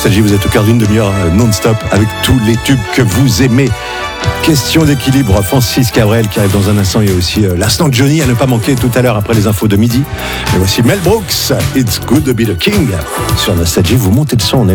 Nostalgie, vous êtes au cœur d'une demi-heure non-stop avec tous les tubes que vous aimez. Question d'équilibre, Francis Cabrel qui arrive dans un instant. Il y a aussi l'instant de Johnny à ne pas manquer tout à l'heure après les infos de midi. Et voici Mel Brooks, It's Good to Be the King. Sur Nostalgie, vous montez le son.